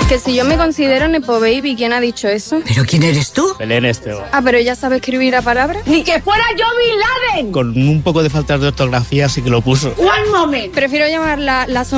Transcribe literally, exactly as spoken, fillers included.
Que si yo me considero Nepo Baby, ¿quién ha dicho eso? ¿Pero quién eres tú? Belén Esteban. Ah, pero ella sabe escribir a palabras. ¡Ni que fuera yo Bin Laden! Con un poco de falta de ortografía sí que lo puso. ¡One moment! Prefiero llamarla la